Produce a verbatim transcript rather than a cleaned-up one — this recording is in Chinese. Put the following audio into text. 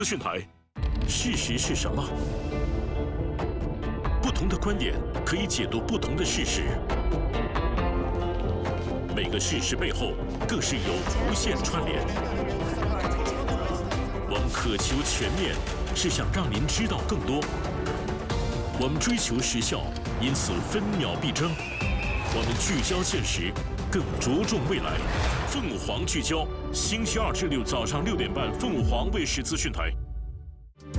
资讯台，事实是什么？不同的观点可以解读不同的事实，每个事实背后更是有无限串联。我们渴求全面，是想让您知道更多。我们追求时效，因此分秒必争。我们聚焦现实，更着重未来。凤凰聚焦，星期二至六早上六点半，凤凰卫视资讯台。